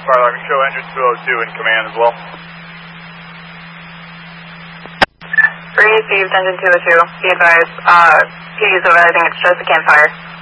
Sparlock, show engine 202 in command as well. Received engine 202. Be advised, please, I think it's just a campfire.